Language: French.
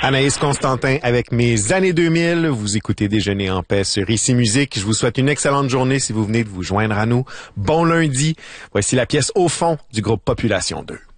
Anaïs Constantin avec Mes années 2000. Vous écoutez Déjeuner en paix sur Ici Musique. Je vous souhaite une excellente journée si vous venez de vous joindre à nous. Bon lundi. Voici la pièce Au fond du groupe Population 2.